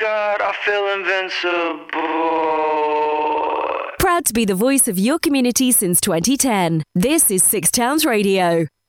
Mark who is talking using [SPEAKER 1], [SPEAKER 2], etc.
[SPEAKER 1] God, I feel invincible.
[SPEAKER 2] Proud to be the voice of your community since 2010. This is Six Towns Radio.